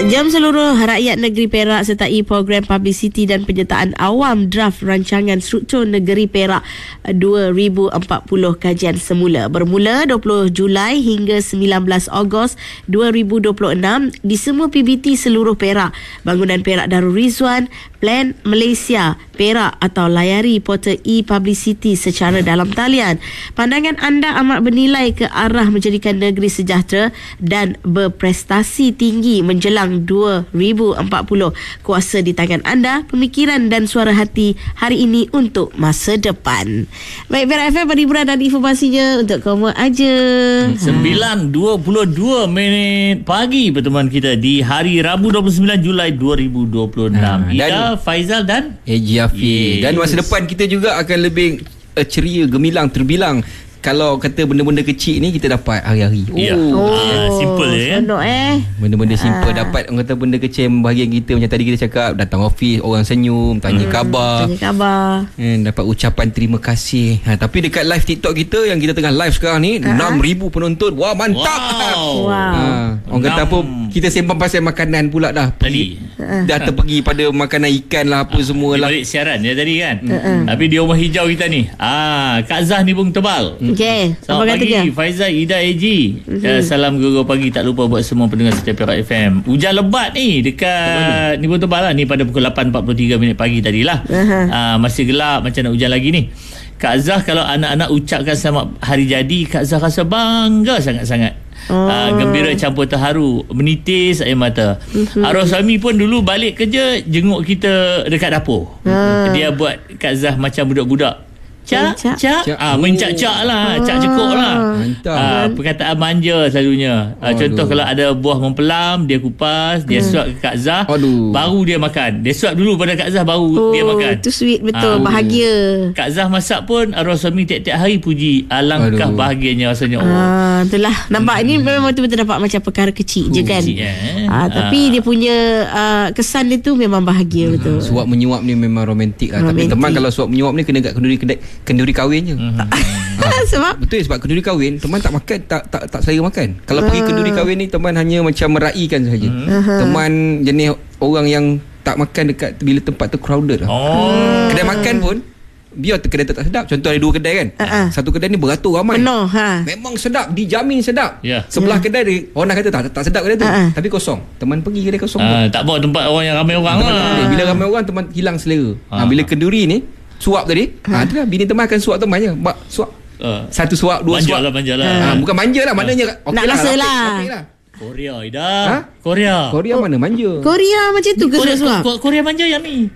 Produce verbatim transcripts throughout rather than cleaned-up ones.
Jam seluruh rakyat negeri Perak sertai program publicity dan penyertaan awam draft rancangan struktur negeri Perak dua ribu empat puluh kajian semula bermula dua puluh Julai hingga sembilan belas Ogos dua ribu dua puluh enam di semua P B T seluruh Perak. Bangunan Perak Darul Rizwan, Plan Malaysia Perak atau layari portal e-publicity secara dalam talian. Pandangan anda amat bernilai ke arah menjadikan negeri sejahtera dan berprestasi tinggi menjelang dua ribu empat puluh. Kuasa di tangan anda, pemikiran dan suara hati hari ini untuk masa depan. Baik, Perak F M pada hiburan dan informasinya untuk kamu aja. sembilan dua puluh dua minit pagi pertemuan kita di hari Rabu dua puluh sembilan Julai dua ribu dua puluh enam. Ha, Ida, Faizal dan A J Afiq. Yes. Dan masa depan kita juga akan lebih uh, ceria, gemilang, terbilang. Kalau kata benda-benda kecil ni kita dapat hari-hari. Ya. Oh, ah, simple je kan. Senok eh. Benda-benda simple ah. dapat. Orang kata benda kecil bahagian kita. Macam tadi kita cakap, datang office, orang senyum, tanya hmm. khabar. Tanya khabar. Eh, dapat ucapan terima kasih. Ha, tapi dekat live TikTok kita yang kita tengah live sekarang ni, uh-huh. enam ribu penonton. Wah, mantap. Wow. wow. Ha, orang kata apa, kita sembang pasal makanan pula dah. Tadi. Dah terpergi pada makanan ikan lah, apa semua lah. Balik siaran dia tadi kan. Uh-uh. Tapi di rumah hijau kita ni. Ah, Kak Zah ni pun tebal. Okey. Selamat pagi Faizal, Ida, A G. Uh-huh. Salam gegar pagi tak lupa buat semua pendengar setia Perak F M. Hujan lebat ni dekat ni pun tebal lah ni pada pukul lapan empat puluh tiga minit pagi tadilah. Uh-huh. Ah, masih gelap macam nak hujan lagi ni. Kak Zah kalau anak-anak ucapkan selamat hari jadi, Kak Zah rasa bangga sangat-sangat. Oh. Uh, gembira campur terharu, menitis air mata. Uh-huh. Arwah suami pun dulu balik kerja jenguk kita dekat dapur. Uh. Dia buat Kak Zah macam budak-budak. Cak, cak, cak. Ah, mencak-cak lah, cak cekok lah. Mantap. Ah, perkataan manja selalunya. Ah, contoh kalau ada buah mempelam, dia kupas, dia hmm. suap ke Kak Zah, Aduh. baru dia makan. Dia suap dulu pada Kak Zah, baru oh, dia makan. Itu sweet betul, ah, bahagia. Kak Zah masak pun arwah suami tiap-tiap hari puji. Alangkah Aduh. bahagianya rasanya. Oh. Ah, itulah. Nampak hmm. ini memang betul-betul dapat macam perkara kecil uh, je kan. Kecil, eh? ah, tapi ah. dia punya uh, kesan dia tu memang bahagia hmm. betul. Suap menyuap ni memang romantik lah. Romantik. Tapi teman kalau suap menyuap ni kena kat kenduri kedai, kenduri kahwin je. Mm-hmm. Sebab betul, sebab kenduri kahwin teman tak makan, tak tak tak selera makan. Kalau uh. pergi kenduri kahwin ni teman hanya macam meraihkan sahaja. Uh-huh. Teman jenis orang yang tak makan dekat bila tempat tu crowded lah. Oh. Kedai makan pun biar kedai tak sedap. Contoh ada dua kedai kan. Uh-huh. Satu kedai ni beratur ramai. Penuh, ha. Memang sedap, dijamin sedap. Yeah. Sebelah yeah. kedai dia orang nak kata tak tak sedap kedai tu. Uh-huh. Tapi kosong. Teman pergi kedai kosong. Uh, tak bawa tempat orang yang ramai orang lah. Bila ramai orang teman hilang selera. Uh-huh. Ha, bila kenduri ni suap tadi, ha, itulah bini teman akan suap teman je. Bak suap. Uh, Satu suap, dua manja suap. Lah, manja lah. Ha, bukan manja lah, maknanya uh. okay nak rasa lah. lah. lah. Korea, Ida. Ha? Korea. Korea oh. mana manja? Korea macam tu ke suap? Korea, Korea manja yang ni.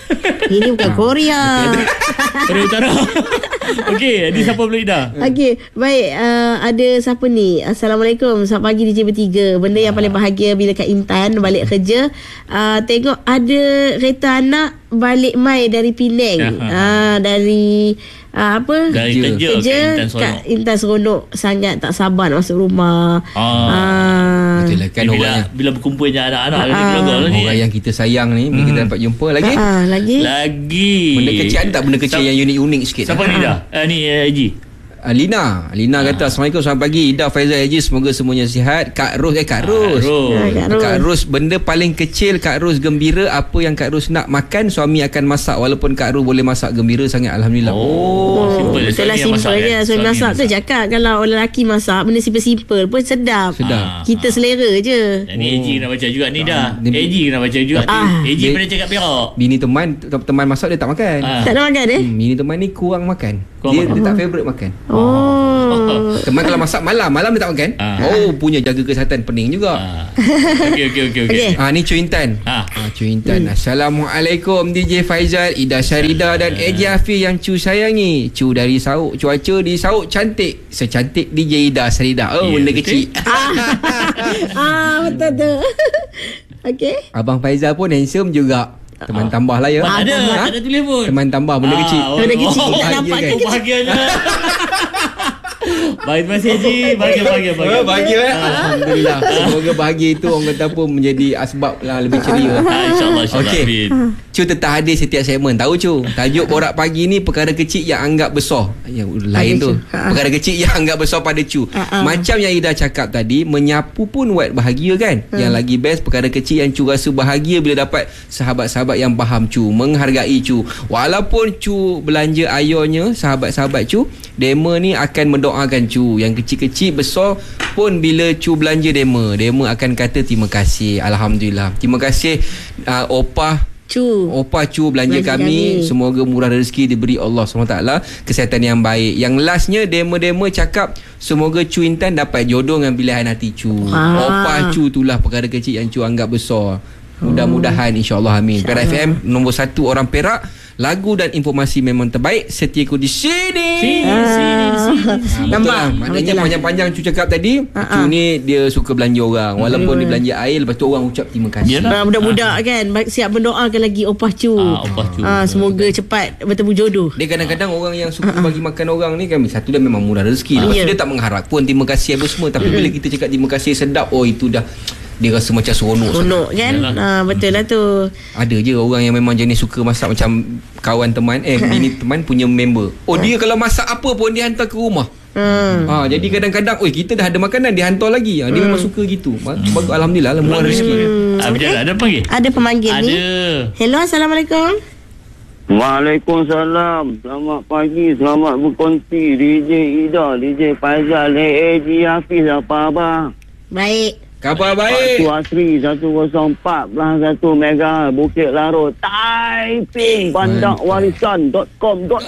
Ini bukan ha. Korea. Korea Utara. Okey, ni siapa pula Ida? Okey, baik. Uh, ada siapa ni? Assalamualaikum. Selamat pagi D J bertiga. Benda yang paling bahagia bila Kak Intan balik kerja, uh, tengok ada kereta anak balik mai dari Penang. uh, dari uh, apa? Dari kerja, kerja Kak Intan Seronok. Kak Intan Seronok sangat tak sabar nak masuk rumah. Ah. Uh, Betul lah kan, bila, orang bila berkumpulnya anak-anak ah. keluarga lah ni. Orang yang kita sayang ni, bila hmm. kita dapat jumpa lagi. uh, lagi. Lagi. Benda kecil, ada tak benda kecil Sa- yang unik-unik sikit? Siapa ni dah? Uh, ni uh, Haji. Uh, Lina Lina ha. kata Assalamualaikum, selamat pagi Ida, Faizal, Haji, semoga semuanya sihat. Kak Ros eh Kak Ros, ha, Kak Ros. Kak Ros, benda paling kecil Kak Ros gembira, apa yang Kak Ros nak makan suami akan masak, walaupun Kak Ros boleh masak, gembira sangat, Alhamdulillah. Oh, oh simple. betul lah, simple je. Kan? Suami masak tu cakap, kalau orang lelaki masak benda simple-simple pun sedap, sedap. Ha. Kita selera je. Ni Haji kena baca juga ni dah. Ni Haji kena baca juga. Haji pernah cakap Perak, bini teman teman masak dia tak makan. Ah. Tak nak makan eh? Hmm, bini teman ni kurang makan. Kurang dia, makan. dia tak favourite makan. Oh. Teman kalau masak malam, malam dia tak makan. Ah. Oh, punya jaga kesihatan pening juga. Ah. Okey okey okey okey. Okay. Ah, ni Cu Intan. Ah, ah Cu Intan. Hmm. Assalamualaikum D J Faizal, Ida Syarida dan A J Afiq yang Cu sayangi. Cu dari Sauk, cuaca di Sauk cantik, secantik D J Ida Syarida. Oh, yeah, benda betul? Kecil. Ah, ah betul tu. Okey. Abang Faizal pun handsome juga. Teman ah. tambah lah ya. Ah, ada, ha? ada tulis pun. Teman tambah benda ah, kecil. Benda kecil. Oh, tak nampak kan? Bahagianya. Baik, terima kasih Haji. Bahagia, bahagia, bahagia. Bahagia eh? Alhamdulillah. Semoga bahagia itu orang kata apa menjadi asbab lah lebih ceria. InsyaAllah, insyaAllah. Okey. Cu tetap hadir setiap segmen. Tahu Cu, tajuk Borak Pagi ni perkara kecil yang anggap besar. Yang lain Ada, tu Cu. Ha. perkara kecil yang anggap besar pada Cu. Ha-ha. Macam yang Ida cakap tadi, menyapu pun buat bahagia kan. Ha. Yang lagi best perkara kecil yang Cu rasa bahagia bila dapat sahabat-sahabat yang faham Cu, menghargai Cu. Walaupun Cu belanja ayahnya, sahabat-sahabat Cu, Dema ni akan mendoakan Cu. Yang kecil-kecil besar pun bila Cu belanja Dema, Dema akan kata terima kasih. Alhamdulillah. Terima kasih uh, Opah Cu. Opah Cu belanja, Belanja kami. kami. Semoga murah rezeki diberi Allah subhanahu wa taala, kesihatan yang baik. Yang lastnya Dema-Dema cakap semoga Cu Intan dapat jodoh dengan pilihan hati Cu. Ah. Opah Cu itulah perkara kecil yang Cu anggap besar. Mudah-mudahan insya-Allah amin. Perak F M nombor satu orang Perak. Lagu dan informasi memang terbaik. Setiaku di sini. Sini, Ah. sini, sini, sini. Betul Nampak? lah. Maknanya Betul lah. panjang-panjang Cu cakap tadi, Ah, Cu ah. ni dia suka belanja orang. Walaupun dia belanja air, lepas tu orang ucap terima kasih. Yalah. Ah, budak-budak kan ba- siap mendoakan lagi Opah Cu. Ah, Opah Cu. Ah, semoga cepat bertemu jodoh. Dia kadang-kadang orang yang suka bagi makan orang ni kan, satu dia memang murah rezeki. Lepas tu Ya. dia tak mengharap pun terima kasih apa semua. Tapi bila kita cakap terima kasih sedap, oh itu dah dia rasa macam seronok. Seronok kan? Yalah. Ah, betul lah tu. Ada je orang yang memang jenis suka masak, macam kawan teman eh bini teman punya member. Oh dia kalau masak apa pun dia hantar ke rumah. Hmm. Ha, jadi kadang-kadang, oi kita dah ada makanan dia hantar lagi. Ha, dia memang suka gitu. Bagus, alhamdulillah lah murah rezeki. Ah, berjalan. Ada panggil? Ada pemanggil ni. Ada. Hello, Assalamualaikum. Waalaikumsalam. Selamat pagi, selamat berkongsi D J Ida, D J Faizal, A G Hafiz, apa khabar? Baik. Khabar Pak baik. Tu Asri seratus empat satu Mega Bukit Larut, Taiping, Bandar Warisan dot com dot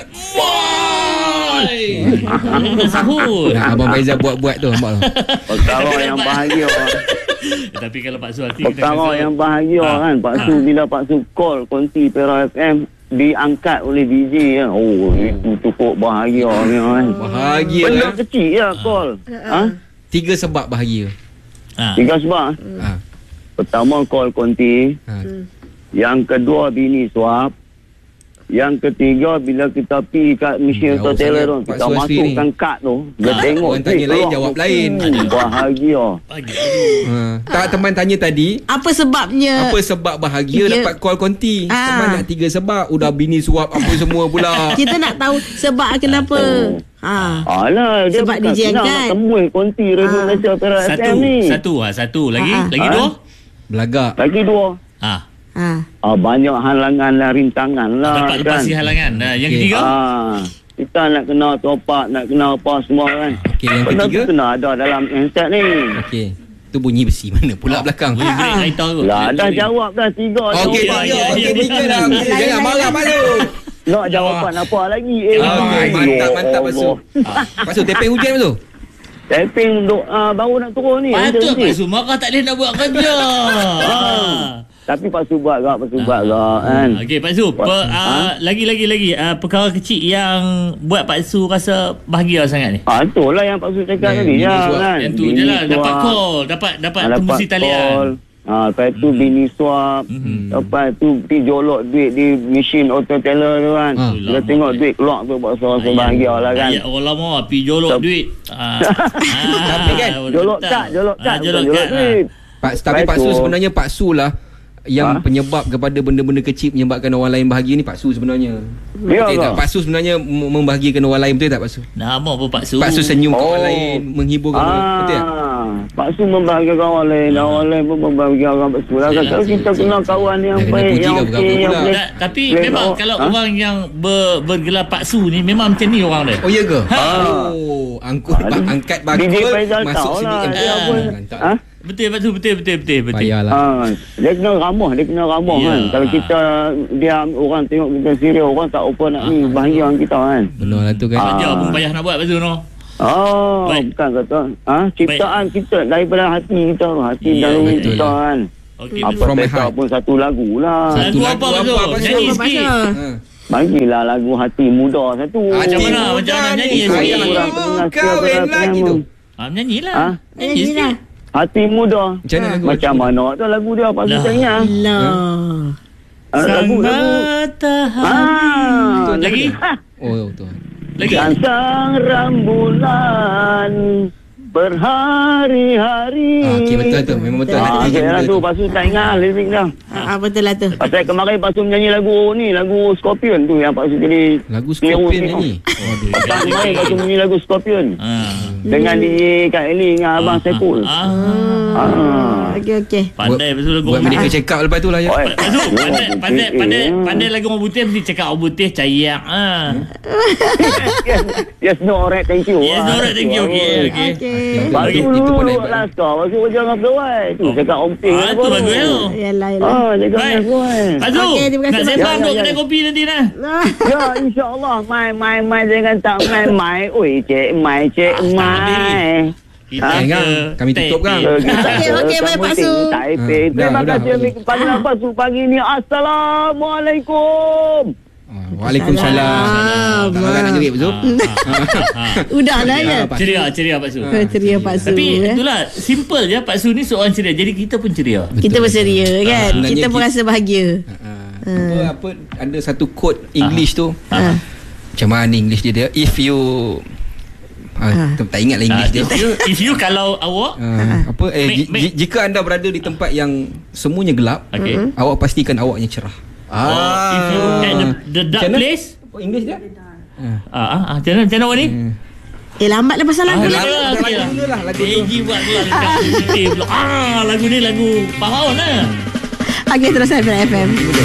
Boy. Dah sahur. Nah, Abang Faizal buat-buat tu nampak tu. perkara yang bahagia. Tapi kalau Pak Su hati kita Perkara kata- yang bahagia Ah, kan. Pak Su ah. bila Pak Su call kongsi Perak F M diangkat oleh D J kan. Oh, itu cukup bahagia kan. Bahagia Benda lah. kecil ya call. Ha? Tiga sebab bahagia. Ah. Tiga sebab. Ha. Pertama call konti. Ha. Yang kedua bini suap. Yang ketiga bila kita pergi kat mesin Jauh hotel tu, sangat Pak kita Suasri masukkan ni. kad tu, dia Ah, tengok orang tanya duit lain, keluar. jawab lain. Hmm, bahagia. Pagi. Ha. Tak, teman tanya tadi Apa sebabnya? apa sebab bahagia Ya. dapat call konti. Ah. Teman nak tiga sebab, udah bini suap apa semua pula. Kita nak tahu sebab kenapa. Ha. Alah, dia Sebab bukan D J senang angkat. nak temui konti Radio Ah. Malaysia Perak F Satu. M ni. Satu. Ah, satu. Lagi? Ah, ah. Lagi Ah. dua? Belagak. Lagi dua. Ah. Ha. Ah, banyak halangan dan rintangan lah Dapat kan. lepasi halangan. Nah, yang Okey. ketiga? Ah, kita nak kena top up, nak kena apa semua kan. Okey, yang Benda ketiga? tu kena ada dalam handset ni. Okey. Tu bunyi besi mana pula belakang. Boleh break kereta tu. Lah, dah jawab dah tiga. Okey, jawapan. tiga. ya, Okey, ya, tiga ya. dah. Okey, Lain, jangan lain, marah lain. Pasu. Nak jawapan apa lagi? Eh, Ah, ya mantap, mantap Pasu. Allah. Pasu, tepeng hujan Pasu. Tapping duk, ah, baru nak turun ni. Patut Nanti. Pak Su. Marah tak boleh nak buat kerja. Ah. Tapi Pak Su buat gak, Pak Su buat gak kan. Okey Pak Su, Buat- per, ha? uh, lagi lagi lagi uh, perkara kecil yang buat Pak Su rasa bahagia sangat ni. Ah, itulah yang Pak Su cakap Eh, tadi bini ya suap. kan. Yang tu je Bini lah, dapat suap. call, dapat dapat Ah, dapat tembusi talian. call. Ah, lepas tu bini suap. Mhm. Lepas tu pergi jolok duit di mesin auto teller tu kan. Ah. Kita Lama tengok ni. duit keluar tu Pak Su rasa bahagia lah kan. Ayat orang lama pergi jolok Tep- duit. Ah. Tapi kan, Jolok kad, jolok kad, Ah, bukan jolok jolok kad. duit. Pak, tapi Pak Su Betul. sebenarnya Pak Su lah yang Ha? penyebab kepada benda-benda kecil menyebabkan orang lain bahagia ni Pak Su sebenarnya. Ya Betul ke? tak? Pak Su sebenarnya mem- membahagiakan orang lain, betul tak Pak Su? Nama apa Pak Su? Pak Su senyum kat orang Oh. lain, menghibur orang lain, betul tak? Ah, Pak Su membahagiakan orang lain, dan orang lain pun membahagikan orang Pak Su. Lah, Yalah, kalau kita betul, kena betul. kawan yang Dah kena baik, puji yang kau okey, berapa yang pula. boleh. Tak, tapi boleh memang bawa- kalau ha? orang yang ber, bergelar Pak Su ni memang macam ni orang dia. Oh ya ke? Ha. Oh, angkut Aduh. angkat D J bakul Faizal masuk tahu sini. lah, M dia K. apa. Mantap. Ha? Betul Pak Su, betul betul betul betul. Payahlah. Ah, dia kena ramah, dia kena ramah Ya. kan. Kalau kita diam, orang tengok kita serius, orang tak apa nak ni bahagia dengan kita kan. Benar lah tu kan. Ah. Kerja pun payah nak buat Pak Su no. Oh, Baik. bukan kata. Ah, ciptaan kita daripada hati kita, hati Ya, dalam betul kita lah. kan. Okey. Apa From my kita heart. pun satu lagu lah. Satu Lagu lagu apa Pak Su? apa, Pak Su? Nyanyi Apa sikit. pasal? Ha. Bagilah lagu hati muda satu. Ah, Macam mana? Hati Macam mana muda nyanyi ni sikit? sayang Kurang you pendengar kahwin siapa lagi yang- tu. Ah, nyanyilah. Ha? Nyanyi Nyanyi sikit. lah. Hati muda. Macam mana lagu? Macam mana tu lagu dia Pak Su Lah. tanya. Lah. Ah, Lagu Sang lagu. matahari. Ah, Lagi? Oh, tu. Lagi? Dan sang rembulan berhari-hari. Ah, okey, betul tu. Memang betul. Ah, Hati okay, muda lah tu. tu. Lepas tu tak ingat lirik dah. Ha, Ah, betul lah tu. Pasal kemarin Pak Su menyanyi lagu ni, lagu Scorpion tu yang Pak Su jadi Lagu Scorpion nyanyi. Waduh. Pasal kemarin Pak Su menyanyi lagu Scorpion. Ah. Dengan D J Kak Eli dengan Abang Saiful. Ah. Ah. Okey okey. Pandai betul lagu. Buat medical check up lepas tu lah ya. Oi. Pak Su, pandai pandai pandai Eh, pandai lagu orang putih mesti cakap orang putih cayak. Ah. Yes, yes, no, alright, thank you. Yes, no, alright, thank you. Okey, okey. Okey. Baru Itu- dulu itu pun dulu hebat. last kau. Baru jangan keluar. Tu cakap omping. Ah, tu bagus tu. Yalah yalah. Ah, jaga Baik. keluar. Pak Su, Okey, terima kasih, nak Pak. sembang Ya, untuk ya, kedai ya. kopi nanti nah. Ya, insyaAllah. Mai, mai, mai. Jangan tak mai, mai. Oi, cik, mai, cik, Ah, mai. Kita Eh, ke Kang, kami tutup, Kang. Taipei. Okey, okey, baik, Pak Su. Taipei. Ah, Terima dah, kasih dah, ambil panggilan Pak Su pagi ni. Assalamualaikum. Ah, Waalaikumsalam. Tak makan nak jerit Zul. Udahlah ya. Ceria, ceria Pak Su. Ceria Pak Su. Tapi eh. itulah simple je Pak Su ni seorang ceria. Jadi kita pun ceria. Kita berseria kan. Sebenarnya Kita pun kita- rasa bahagia. Ah, apa apa ada satu quote English tu. Ah. Macam mana English dia dia? If you ah, tak ingat lah Ah, English dia. if you, if you kalau awak Ah, apa eh Make- ji- make- ji- jika anda berada di tempat yang semuanya gelap, Okay. awak pastikan awaknya cerah. Oh, if you at the, the dark Macam mana? place. Apa English dia? Ah, ah, ah, macam mana macam mana awak ni? Eh lambat lah pasal lagu Ah, ni. lagu lagu okey lah. dulu lah, lagu Eh, dulu. Ji buat pula dekat P T pula. Ah, lagu ni lagu Pak Haun lah. Okey terus F M.